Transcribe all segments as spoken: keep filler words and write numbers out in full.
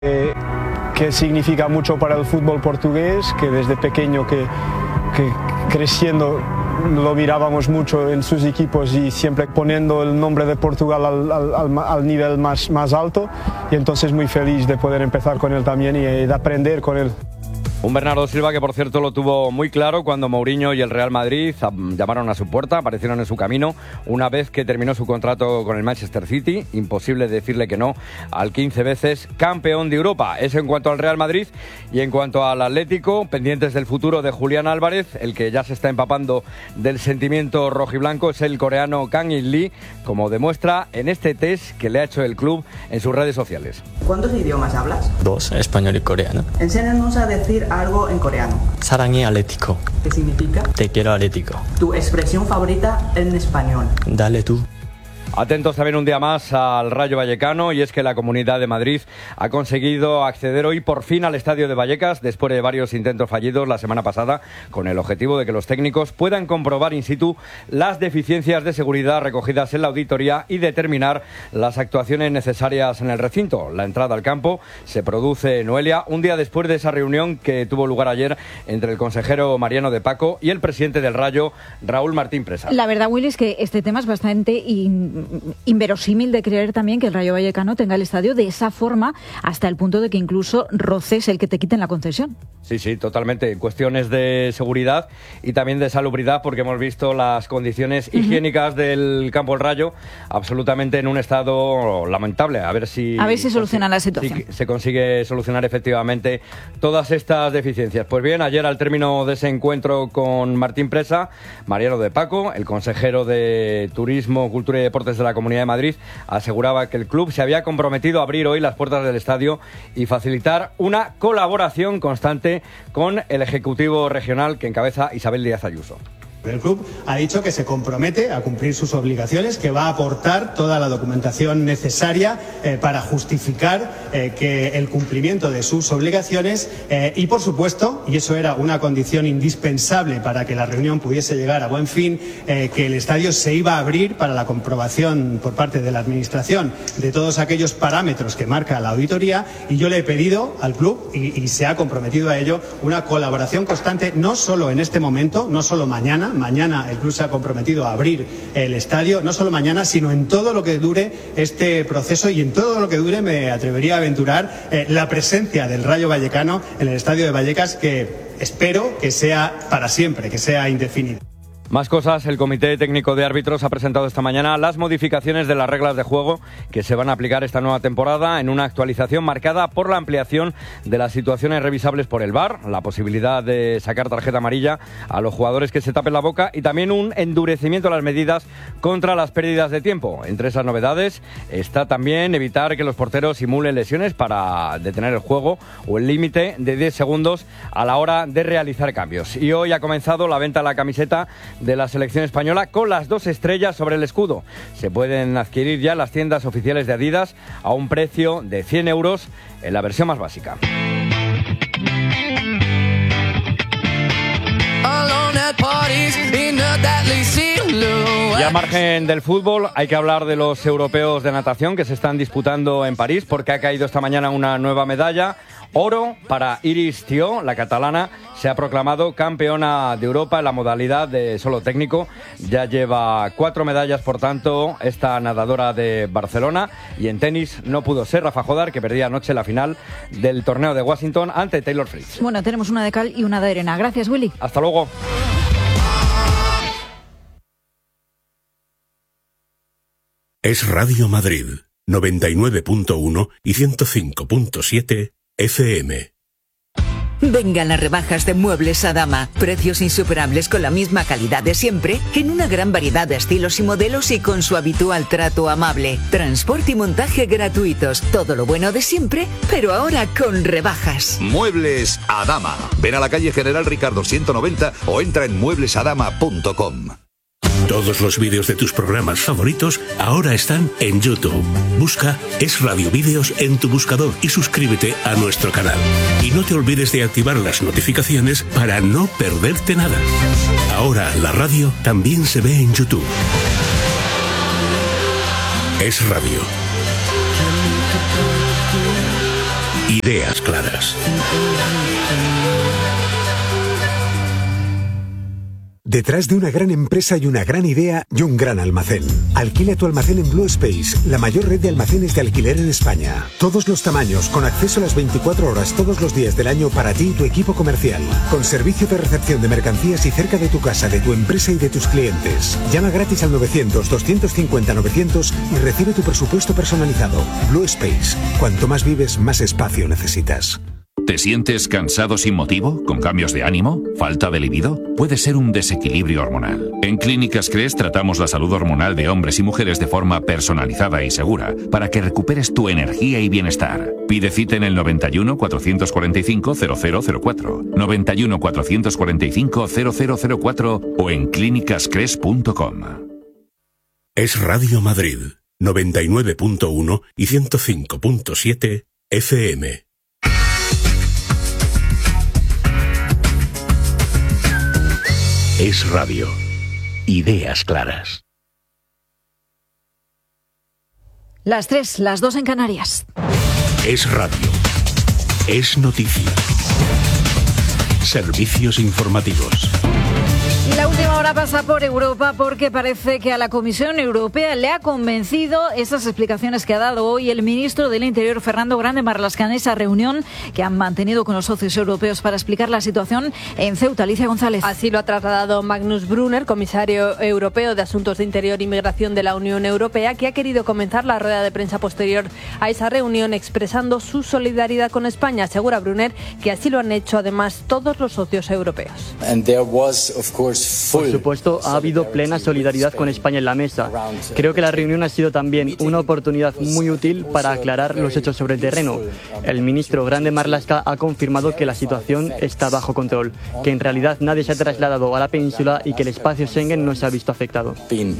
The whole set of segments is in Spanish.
Eh, que significa mucho para el fútbol portugués, que desde pequeño que, que creciendo lo mirábamos mucho en sus equipos y siempre poniendo el nombre de Portugal al, al, al nivel más, más alto, y entonces muy feliz de poder empezar con él también y de aprender con él. Un Bernardo Silva que, por cierto, lo tuvo muy claro cuando Mourinho y el Real Madrid llamaron a su puerta, aparecieron en su camino una vez que terminó su contrato con el Manchester City. Imposible decirle que no al quince veces campeón de Europa. Eso en cuanto al Real Madrid. Y en cuanto al Atlético, pendientes del futuro de Julián Álvarez, el que ya se está empapando del sentimiento rojiblanco es el coreano Kang In Lee, como demuestra en este test que le ha hecho el club en sus redes sociales. ¿Cuántos idiomas hablas? Dos, español y coreano. Enséñanos a decir algo en coreano. 사랑해 Atlético. ¿Qué significa? Te quiero Atlético. Tu expresión favorita en español. Dale tú. Atentos también un día más al Rayo Vallecano, y es que la Comunidad de Madrid ha conseguido acceder hoy por fin al estadio de Vallecas después de varios intentos fallidos la semana pasada, con el objetivo de que los técnicos puedan comprobar in situ las deficiencias de seguridad recogidas en la auditoría y determinar las actuaciones necesarias en el recinto. La entrada al campo se produce, Noelia, un día después de esa reunión que tuvo lugar ayer entre el consejero Mariano de Paco y el presidente del Rayo, Raúl Martín Presa. La verdad, Willy, es que este tema es bastante in... inverosímil de creer también que el Rayo Vallecano tenga el estadio de esa forma, hasta el punto de que incluso roces el que te quiten la concesión. Sí, sí, totalmente. Cuestiones de seguridad y también de salubridad, porque hemos visto las condiciones uh-huh. higiénicas del campo del Rayo absolutamente en un estado lamentable. A ver si, a ver si soluciona la situación. Si se consigue solucionar efectivamente todas estas deficiencias. Pues bien, ayer al término de ese encuentro con Martín Presa, Mariano de Paco, el consejero de Turismo, Cultura y Deportes de la Comunidad de Madrid, aseguraba que el club se había comprometido a abrir hoy las puertas del estadio y facilitar una colaboración constante con el Ejecutivo Regional que encabeza Isabel Díaz Ayuso. El club ha dicho que se compromete a cumplir sus obligaciones, que va a aportar toda la documentación necesaria eh, para justificar eh, que el cumplimiento de sus obligaciones eh, y, por supuesto, y eso era una condición indispensable para que la reunión pudiese llegar a buen fin, eh, que el estadio se iba a abrir para la comprobación por parte de la Administración de todos aquellos parámetros que marca la auditoría, y yo le he pedido al club, y, y se ha comprometido a ello, una colaboración constante, no solo en este momento, no solo mañana. Mañana el club se ha comprometido a abrir el estadio, no solo mañana, sino en todo lo que dure este proceso y en todo lo que dure, me atrevería a aventurar, eh, la presencia del Rayo Vallecano en el estadio de Vallecas, que espero que sea para siempre, que sea indefinido. Más cosas, el Comité Técnico de Árbitros ha presentado esta mañana las modificaciones de las reglas de juego que se van a aplicar esta nueva temporada, en una actualización marcada por la ampliación de las situaciones revisables por el V A R, la posibilidad de sacar tarjeta amarilla a los jugadores que se tapen la boca, y también un endurecimiento de las medidas contra las pérdidas de tiempo. Entre esas novedades está también evitar que los porteros simulen lesiones para detener el juego, o el límite de diez segundos a la hora de realizar cambios. Y hoy ha comenzado la venta de la camiseta de la selección española con las dos estrellas sobre el escudo. Se pueden adquirir ya en las tiendas oficiales de Adidas a un precio de cien euros en la versión más básica. Y al margen del fútbol, hay que hablar de los europeos de natación que se están disputando en París, porque ha caído esta mañana una nueva medalla. Oro para Iris Thió, la catalana, se ha proclamado campeona de Europa en la modalidad de solo técnico. Ya lleva cuatro medallas, por tanto, esta nadadora de Barcelona. Y en tenis no pudo ser Rafa Jodar, que perdía anoche la final del torneo de Washington ante Taylor Fritz. Bueno, tenemos una de cal y una de arena. Gracias, Willy. Hasta luego. Es Radio Madrid, noventa y nueve punto uno y ciento cinco punto siete F M. Vengan las rebajas de Muebles Adama. Precios insuperables con la misma calidad de siempre, en una gran variedad de estilos y modelos y con su habitual trato amable. Transporte y montaje gratuitos. Todo lo bueno de siempre, pero ahora con rebajas. Muebles Adama. Ven a la calle General Ricardo ciento noventa o entra en muebles adama punto com. Todos los vídeos de tus programas favoritos ahora están en YouTube. Busca Es Radio Vídeos en tu buscador y suscríbete a nuestro canal. Y no te olvides de activar las notificaciones para no perderte nada. Ahora la radio también se ve en YouTube. Es Radio. Ideas claras. Detrás de una gran empresa hay una gran idea y un gran almacén. Alquila tu almacén en Blue Space, la mayor red de almacenes de alquiler en España. Todos los tamaños, con acceso a las veinticuatro horas todos los días del año para ti y tu equipo comercial. Con servicio de recepción de mercancías y cerca de tu casa, de tu empresa y de tus clientes. Llama gratis al novecientos, doscientos cincuenta, novecientos y recibe tu presupuesto personalizado. Blue Space. Cuanto más vives, más espacio necesitas. ¿Te sientes cansado sin motivo? ¿Con cambios de ánimo? ¿Falta de libido? Puede ser un desequilibrio hormonal. En Clínicas Cres tratamos la salud hormonal de hombres y mujeres de forma personalizada y segura para que recuperes tu energía y bienestar. Pide cita en el noventa y uno, cuatrocientos cuarenta y cinco, cero cero cero cuatro, noventa y uno, cuatrocientos cuarenta y cinco, cero cero cero cuatro o en clínicas cres punto com. Es Radio Madrid, noventa y nueve punto uno y ciento cinco punto siete F M. Es radio. Ideas claras. Las tres, las dos en Canarias. Es radio. Es noticia. Servicios informativos. Y la última hora pasa por Europa porque parece que a la Comisión Europea le ha convencido esas explicaciones que ha dado hoy el ministro del Interior, Fernando Grande Marlaska, en esa reunión que han mantenido con los socios europeos para explicar la situación en Ceuta. Alicia González. Así lo ha trasladado Magnus Brunner, comisario europeo de Asuntos de Interior y Migración de la Unión Europea, que ha querido comenzar la rueda de prensa posterior a esa reunión expresando su solidaridad con España. Asegura Brunner que así lo han hecho además todos los socios europeos. And there was, of course, Por supuesto, ha habido plena solidaridad con España en la mesa. Creo que la reunión ha sido también una oportunidad muy útil para aclarar los hechos sobre el terreno. El ministro Grande Marlaska ha confirmado que la situación está bajo control, que en realidad nadie se ha trasladado a la península y que el espacio Schengen no se ha visto afectado.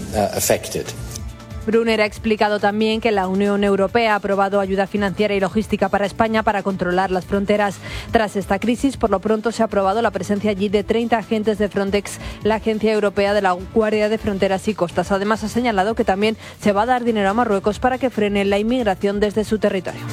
Brunner ha explicado también que la Unión Europea ha aprobado ayuda financiera y logística para España para controlar las fronteras. Tras esta crisis, por lo pronto se ha aprobado la presencia allí de treinta agentes de Frontex, la Agencia Europea de la Guardia de Fronteras y Costas. Además, ha señalado que también se va a dar dinero a Marruecos para que frene la inmigración desde su territorio.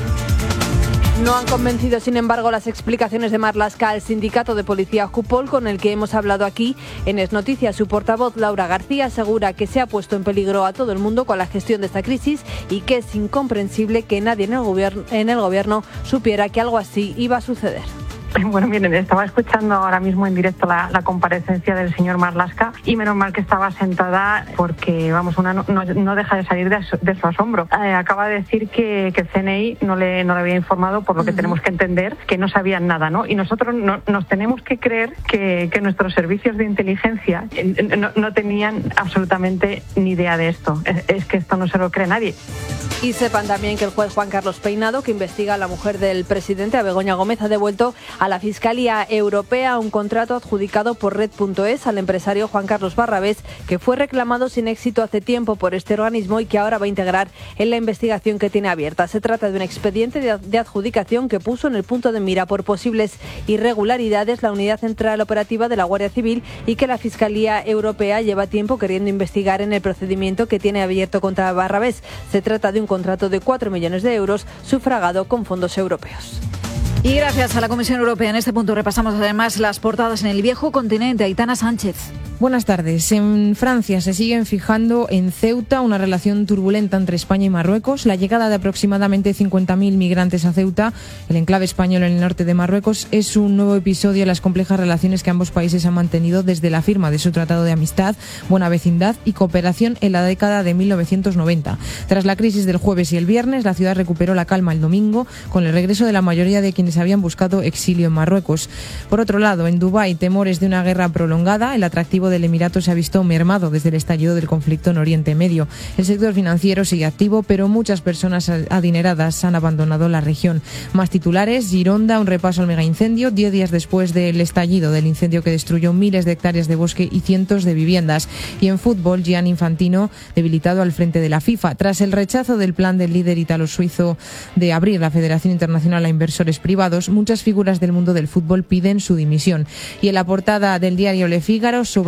No han convencido, sin embargo, las explicaciones de Marlaska al sindicato de policía Jupol, con el que hemos hablado aquí en Es Noticias. Su portavoz, Laura García, asegura que se ha puesto en peligro a todo el mundo con la gestión de esta crisis y que es incomprensible que nadie en el gobierno, en el gobierno supiera que algo así iba a suceder. Bueno, miren, estaba escuchando ahora mismo en directo la, la comparecencia del señor Marlaska y menos mal que estaba sentada porque, vamos, una no, no, no deja de salir de su, de su asombro. Eh, acaba de decir que, que el C N I no le, no le había informado, por lo que uh-huh. tenemos que entender que no sabían nada, ¿no? Y nosotros no, nos tenemos que creer que, que nuestros servicios de inteligencia no, no tenían absolutamente ni idea de esto. Es, es que esto no se lo cree nadie. Y sepan también que el juez Juan Carlos Peinado, que investiga a la mujer del presidente, a Begoña Gómez, ha devuelto a la Fiscalía Europea un contrato adjudicado por Red punto es al empresario Juan Carlos Barrabés, que fue reclamado sin éxito hace tiempo por este organismo y que ahora va a integrar en la investigación que tiene abierta. Se trata de un expediente de adjudicación que puso en el punto de mira por posibles irregularidades la Unidad Central Operativa de la Guardia Civil y que la Fiscalía Europea lleva tiempo queriendo investigar en el procedimiento que tiene abierto contra Barrabés. Se trata de un contrato de cuatro millones de euros sufragado con fondos europeos. Y gracias a la Comisión Europea, en este punto repasamos además las portadas en el viejo continente. Aitana Sánchez. Buenas tardes. En Francia se siguen fijando en Ceuta una relación turbulenta entre España y Marruecos. La llegada de aproximadamente cincuenta mil migrantes a Ceuta, el enclave español en el norte de Marruecos, es un nuevo episodio en las complejas relaciones que ambos países han mantenido desde la firma de su Tratado de Amistad, Buena Vecindad y Cooperación en la década de mil novecientos noventa. Tras la crisis del jueves y el viernes, la ciudad recuperó la calma el domingo con el regreso de la mayoría de quienes habían buscado exilio en Marruecos. Por otro lado, en Dubái, temores de una guerra prolongada. El atractivo del Emirato se ha visto mermado desde el estallido del conflicto en Oriente Medio. El sector financiero sigue activo, pero muchas personas adineradas han abandonado la región. Más titulares: Gironda, un repaso al megaincendio, diez días después del estallido del incendio que destruyó miles de hectáreas de bosque y cientos de viviendas. Y en fútbol, Gianni Infantino, debilitado al frente de la FIFA. Tras el rechazo del plan del líder italo-suizo de abrir la Federación Internacional a inversores privados, muchas figuras del mundo del fútbol piden su dimisión. Y en la portada del diario Le Figaro, sobre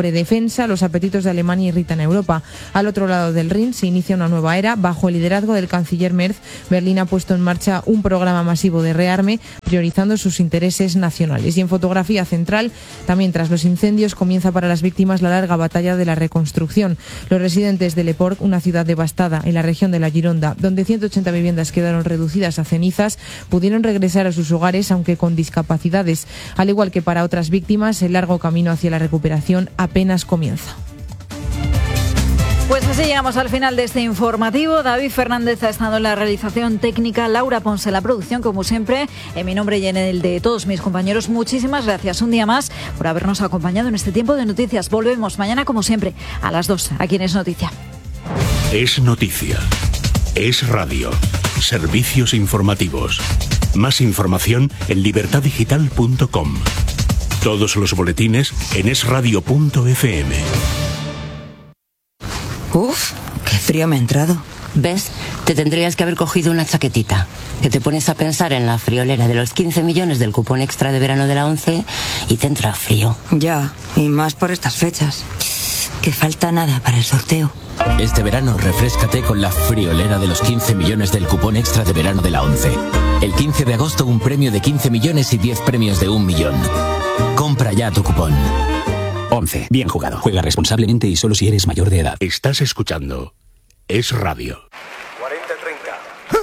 de defensa, los apetitos de Alemania irritan a Europa. Al otro lado del Rin se inicia una nueva era. Bajo el liderazgo del canciller Merz, Berlín ha puesto en marcha un programa masivo de rearme, priorizando sus intereses nacionales. Y en fotografía central, también tras los incendios, comienza para las víctimas la larga batalla de la reconstrucción. Los residentes de Le Port, una ciudad devastada en la región de la Gironda, donde ciento ochenta viviendas quedaron reducidas a cenizas, pudieron regresar a sus hogares, aunque con discapacidades. Al igual que para otras víctimas, el largo camino hacia la recuperación apenas comienza. Pues así llegamos al final de este informativo. David Fernández ha estado en la realización técnica, Laura Ponce en la producción, como siempre. En mi nombre y en el de todos mis compañeros, muchísimas gracias un día más por habernos acompañado en este tiempo de noticias. Volvemos mañana, como siempre, a las dos, aquí en Es Noticia. Es noticia. Es radio. Servicios informativos. Más información en libertad digital punto com. Todos los boletines en es radio punto efe eme. Uf, qué frío me ha entrado. ¿Ves? Te tendrías que haber cogido una chaquetita. Que te pones a pensar en la friolera de los quince millones del cupón extra de verano de la ONCE y te entra frío. Ya, y más por estas fechas. Que falta nada para el sorteo. Este verano refréscate con la friolera de los quince millones del cupón extra de verano de la ONCE. El quince de agosto un premio de quince millones y diez premios de un millón. Compra ya tu cupón. ONCE. Bien jugado. Juega responsablemente y solo si eres mayor de edad. Estás escuchando Es Radio. cuarenta treinta.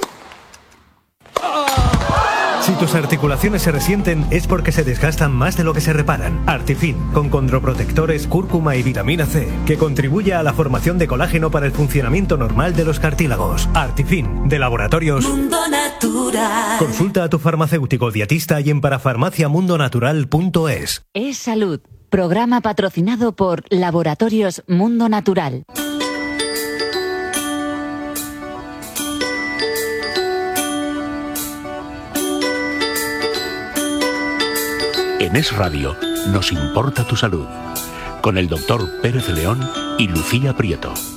Si tus articulaciones se resienten es porque se desgastan más de lo que se reparan. Artifin, con condroprotectores, cúrcuma y vitamina C, que contribuye a la formación de colágeno para el funcionamiento normal de los cartílagos. Artifin, de Laboratorios Mundo Natural. Consulta a tu farmacéutico dietista y en parafarmacia mundo natural punto es. Es Salud, programa patrocinado por Laboratorios Mundo Natural. En Es Radio nos importa tu salud, con el doctor Pérez León y Lucía Prieto.